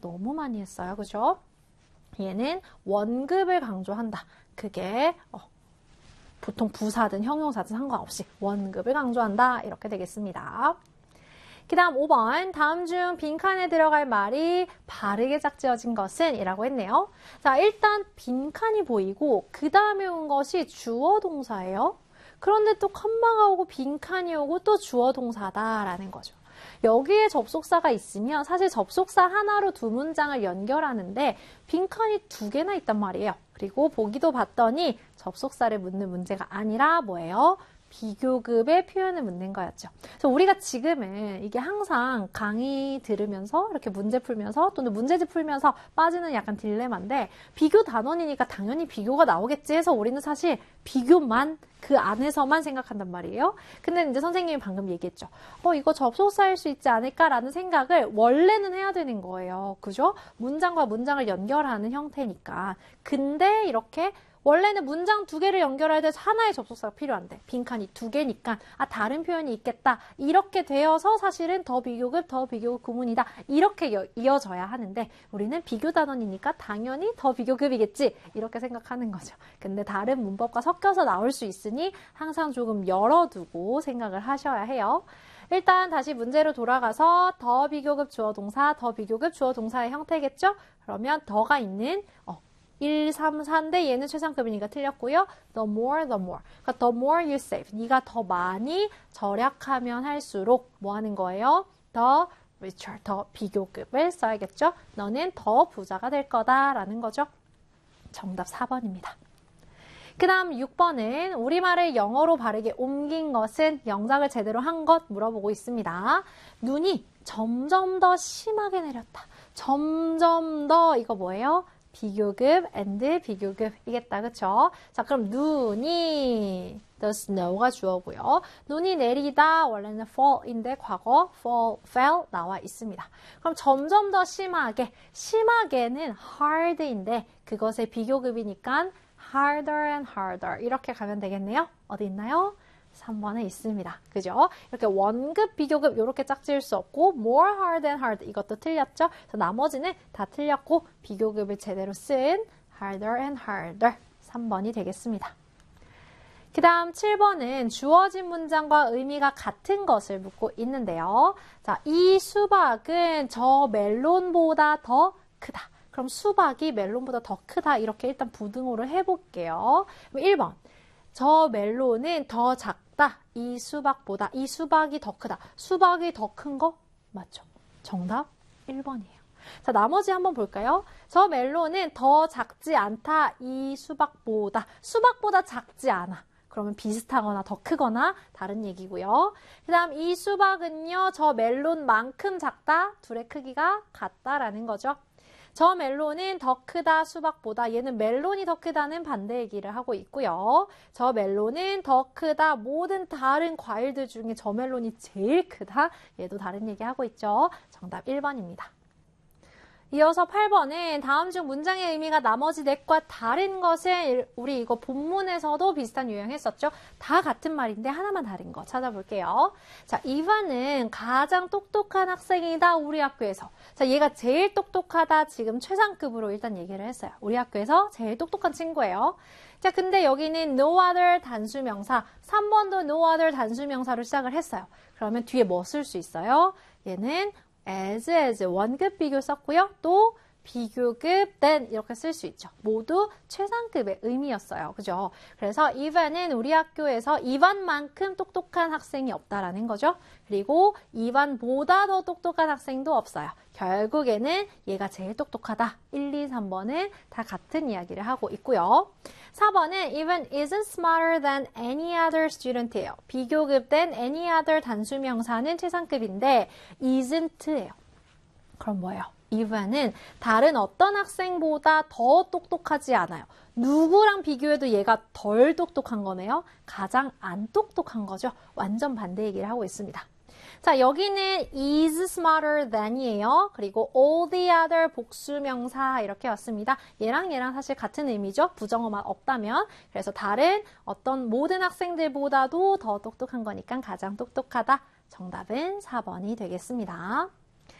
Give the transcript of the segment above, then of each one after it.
너무 많이 했어요. 그죠? 얘는 원급을 강조한다. 그게 보통 부사든 형용사든 상관없이 원급을 강조한다. 이렇게 되겠습니다. 그 다음 5번, 다음 중 빈칸에 들어갈 말이 바르게 짝지어진 것은? 이라고 했네요. 자, 일단 빈칸이 보이고 그 다음에 온 것이 주어 동사예요. 그런데 또 컴마가 오고 빈칸이 오고 또 주어 동사다라는 거죠. 여기에 접속사가 있으면 사실 접속사 하나로 두 문장을 연결하는데 빈칸이 두 개나 있단 말이에요. 그리고 보기도 봤더니 접속사를 묻는 문제가 아니라 뭐예요? 비교급의 표현을 묻는 거였죠. 그래서 우리가 지금은 이게 항상 강의 들으면서 이렇게 문제 풀면서 또는 문제집 풀면서 빠지는 약간 딜레마인데 비교 단원이니까 당연히 비교가 나오겠지 해서 우리는 사실 비교만 그 안에서만 생각한단 말이에요. 근데 이제 선생님이 방금 얘기했죠. 이거 접속사일 수 있지 않을까라는 생각을 원래는 해야 되는 거예요. 그죠? 문장과 문장을 연결하는 형태니까. 근데 이렇게 원래는 문장 두 개를 연결해야 돼서 하나의 접속사가 필요한데 빈칸이 두 개니까 다른 표현이 있겠다. 이렇게 되어서 사실은 더 비교급 구문이다. 이렇게 이어져야 하는데 우리는 비교 단원이니까 당연히 더 비교급이겠지. 이렇게 생각하는 거죠. 근데 다른 문법과 섞여서 나올 수 있으니 항상 조금 열어두고 생각을 하셔야 해요. 일단 다시 문제로 돌아가서 더 비교급 주어 동사, 더 비교급 주어 동사의 형태겠죠? 그러면 더가 있는 1, 3, 4인데 얘는 최상급이니까 틀렸고요. The more. 그러니까 the more you save. 네가 더 많이 절약하면 할수록 뭐 하는 거예요? The richer, 더 비교급을 써야겠죠. 너는 더 부자가 될 거다라는 거죠. 정답 4번입니다. 그 다음 6번은 우리말을 영어로 바르게 옮긴 것은 영작을 제대로 한 것 물어보고 있습니다. 눈이 점점 더 심하게 내렸다. 점점 더 이거 뭐예요? 비교급 and 비교급이겠다. 그쵸? 자, 그럼 눈이 the snow가 주어고요. 눈이 내리다 원래는 fall인데 과거 fell 나와 있습니다. 그럼 점점 더 심하게는 hard인데 그것의 비교급이니까 harder and harder 이렇게 가면 되겠네요. 어디 있나요? 3번에 있습니다. 그죠? 이렇게 원급, 비교급 이렇게 짝지을 수 없고 more hard and hard 이것도 틀렸죠? 그래서 나머지는 다 틀렸고 비교급을 제대로 쓴 harder and harder 3번이 되겠습니다. 그 다음 7번은 주어진 문장과 의미가 같은 것을 묻고 있는데요. 자, 이 수박은 저 멜론보다 더 크다. 그럼 수박이 멜론보다 더 크다. 이렇게 일단 부등호를 해볼게요. 그럼 1번. 저 멜론은 더 작다. 이 수박보다. 이 수박이 더 크다. 수박이 더 큰 거? 맞죠? 정답 1번이에요. 자, 나머지 한번 볼까요? 저 멜론은 더 작지 않다. 이 수박보다. 수박보다 작지 않아. 그러면 비슷하거나 더 크거나 다른 얘기고요. 그 다음 이 수박은요. 저 멜론만큼 작다. 둘의 크기가 같다라는 거죠. 저 멜론은 더 크다 수박보다. 얘는 멜론이 더 크다는 반대 얘기를 하고 있고요. 저 멜론은 더 크다. 모든 다른 과일들 중에 저 멜론이 제일 크다. 얘도 다른 얘기 하고 있죠. 정답 1번입니다. 이어서 8번은 다음 중 문장의 의미가 나머지 넷과 다른 것은 우리 이거 본문에서도 비슷한 유형했었죠. 다 같은 말인데 하나만 다른 거 찾아볼게요. 자, 이반은 가장 똑똑한 학생이다. 우리 학교에서. 자, 얘가 제일 똑똑하다. 지금 최상급으로 일단 얘기를 했어요. 우리 학교에서 제일 똑똑한 친구예요. 자, 근데 여기는 no other 단수명사. 3번도 no other 단수명사로 시작을 했어요. 그러면 뒤에 뭐 쓸 수 있어요? 얘는 as 원급 비교 썼고요. 또 비교급 then 이렇게 쓸 수 있죠. 모두 최상급의 의미였어요. 그죠? 그래서 이반은 우리 학교에서 이반만큼 똑똑한 학생이 없다라는 거죠. 그리고 이반보다 더 똑똑한 학생도 없어요. 결국에는 얘가 제일 똑똑하다. 1, 2, 3번은 다 같은 이야기를 하고 있고요. 4번은 even isn't smarter than any other student예요. 비교급 then any other 단수명사는 최상급인데 isn't예요. 그럼 뭐예요? even은 다른 어떤 학생보다 더 똑똑하지 않아요. 누구랑 비교해도 얘가 덜 똑똑한 거네요. 가장 안 똑똑한 거죠. 완전 반대 얘기를 하고 있습니다. 자, 여기는 is smarter than이에요. 그리고 all the other 복수명사 이렇게 왔습니다. 얘랑 사실 같은 의미죠. 부정어만 없다면. 그래서 다른 어떤 모든 학생들보다도 더 똑똑한 거니까 가장 똑똑하다. 정답은 4번이 되겠습니다.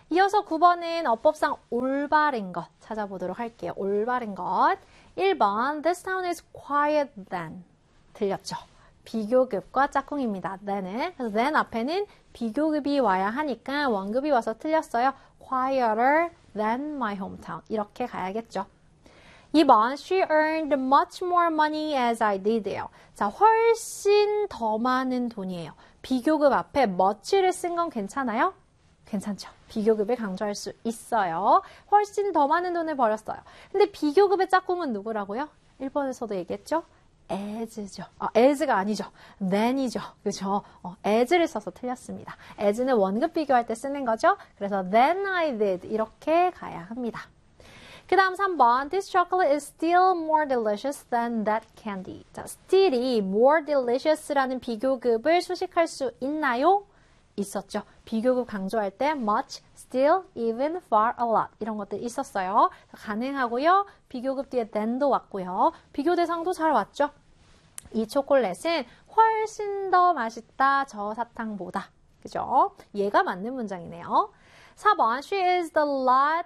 이어서 9번은 어법상 올바른 것 찾아보도록 할게요. 올바른 것. 1번 This town is quiet than. 들렸죠? 비교급과 짝꿍입니다. then은. 그래서 then 앞에는 비교급이 와야 하니까 원급이 와서 틀렸어요. quieter than my hometown. 이렇게 가야겠죠. 2번 She earned much more money as I did요. 자, 훨씬 더 많은 돈이에요. 비교급 앞에 much를 쓴 건 괜찮아요? 괜찮죠. 비교급을 강조할 수 있어요. 훨씬 더 많은 돈을 벌었어요. 근데 비교급의 짝꿍은 누구라고요? 1번에서도 얘기했죠? as죠. as가 아니죠. than이죠. 그죠? as를 써서 틀렸습니다. as는 원급 비교할 때 쓰는 거죠. 그래서 than I did 이렇게 가야 합니다. 그 다음 3번 This chocolate is still more delicious than that candy. 자, still이 more delicious라는 비교급을 수식할 수 있나요? 있었죠. 비교급 강조할 때 much, still, even, far, a lot 이런 것들 있었어요. 가능하고요. 비교급 뒤에 than도 왔고요. 비교 대상도 잘 왔죠. 이 초콜릿은 훨씬 더 맛있다. 저 사탕보다. 그죠? 얘가 맞는 문장이네요. 4번 She is the lot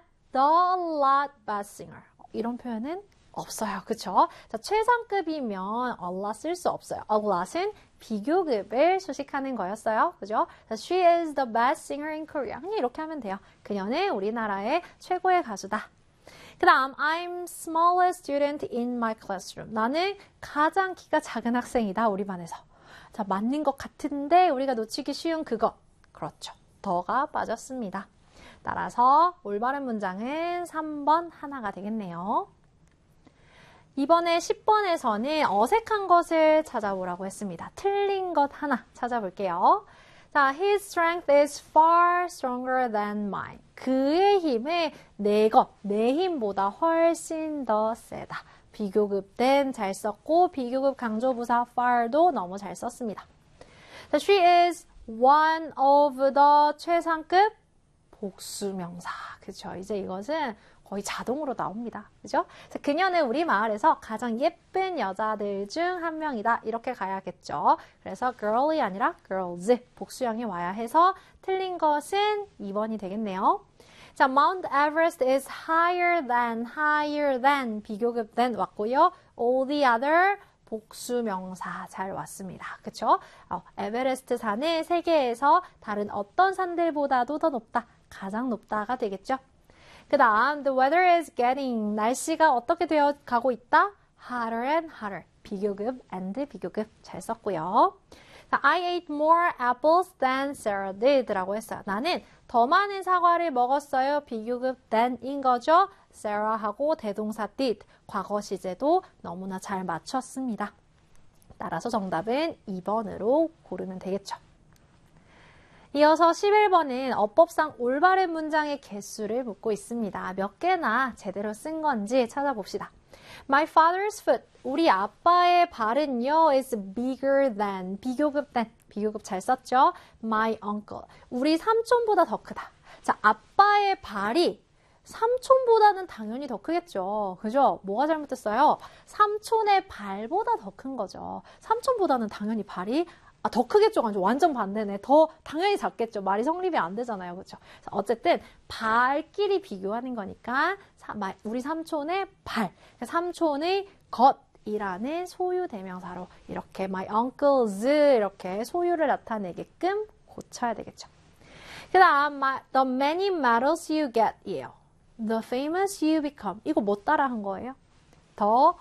best singer. 이런 표현은 없어요. 그쵸? 자, 최상급이면 a lot 쓸 수 없어요. a lot은 비교급을 수식하는 거였어요. 그죠? 자, She is the best singer in Korea. 그냥 이렇게 하면 돼요. 그녀는 우리나라의 최고의 가수다. 그 다음 I'm smallest student in my classroom. 나는 가장 키가 작은 학생이다. 우리 반에서. 자, 맞는 것 같은데 우리가 놓치기 쉬운 그것. 그렇죠. 더가 빠졌습니다. 따라서 올바른 문장은 3번 하나가 되겠네요. 이번에 10번에서는 어색한 것을 찾아보라고 했습니다. 틀린 것 하나 찾아볼게요. 자, His strength is far stronger than mine. 그의 힘은 내 힘보다 훨씬 더 세다. 비교급 than 잘 썼고 비교급 강조부사 far도 너무 잘 썼습니다. 자, She is one of the 최상급 복수명사. 그렇죠? 이제 이것은 거의 자동으로 나옵니다. 그죠? 그녀는 우리 마을에서 가장 예쁜 여자들 중 한 명이다. 이렇게 가야겠죠. 그래서 girl이 아니라 girls. 복수형이 와야 해서 틀린 것은 2번이 되겠네요. 자, Mount Everest is higher than 비교급 than 왔고요. all the other 복수명사 잘 왔습니다. 그쵸? 에베레스트 산은 세계에서 다른 어떤 산들보다도 더 높다. 가장 높다가 되겠죠. 그 다음 the weather is getting 날씨가 어떻게 되어 가고 있다? hotter and hotter 비교급 and 비교급 잘 썼고요. 자, I ate more apples than Sarah did 라고 했어요. 나는 더 많은 사과를 먹었어요. 비교급 than인 거죠. Sarah하고 대동사 did 과거 시제도 너무나 잘 맞췄습니다. 따라서 정답은 2번으로 고르면 되겠죠. 이어서 11번은 어법상 올바른 문장의 개수를 묻고 있습니다. 몇 개나 제대로 쓴 건지 찾아봅시다. My father's foot, 우리 아빠의 발은요, is bigger than, 비교급 than, 비교급 잘 썼죠? My uncle, 우리 삼촌보다 더 크다. 자, 아빠의 발이 삼촌보다는 당연히 더 크겠죠. 그죠? 뭐가 잘못됐어요? 삼촌의 발보다 더 큰 거죠. 삼촌보다는 당연히 발이 더 크겠죠. 완전 반대네. 더 당연히 작겠죠. 말이 성립이 안 되잖아요. 그렇죠? 어쨌든 발끼리 비교하는 거니까 우리 삼촌의 발, 삼촌의 것이라는 소유 대명사로 이렇게 my uncle's 이렇게 소유를 나타내게끔 고쳐야 되겠죠. 그 다음 the many medals you get 이에요. The famous you become. 이거 뭐 따라 한 거예요? 더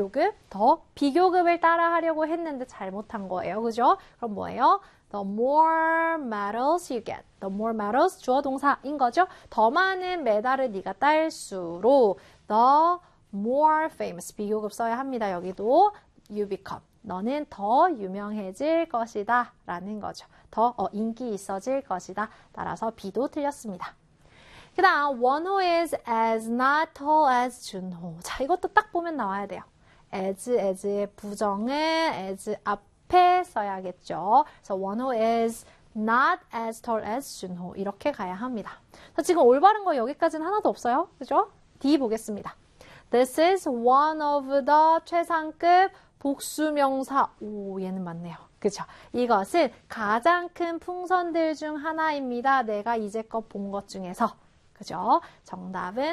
비교급을 따라 하려고 했는데 잘못한 거예요. 그죠? 그럼 뭐예요? The more medals you get. The more medals 주어 동사인 거죠? 더 많은 메달을 네가 딸수록 the more famous 비교급 써야 합니다. 여기도 you become. 너는 더 유명해질 것이다 라는 거죠. 더 인기 있어질 것이다. 따라서 B도 틀렸습니다. 그 다음 원호 is as not tall as 준호. 자, 이것도 딱 보면 나와야 돼요. as의 부정은 as 앞에 써야겠죠. 그래서 원호 is not as tall as 준호. 이렇게 가야 합니다. 자, 지금 올바른 거 여기까지는 하나도 없어요. 그죠? D 보겠습니다. This is one of the 최상급 복수명사. 오, 얘는 맞네요. 그죠? 이것은 가장 큰 풍선들 중 하나입니다. 내가 이제껏 본 것 중에서. 그죠? 정답은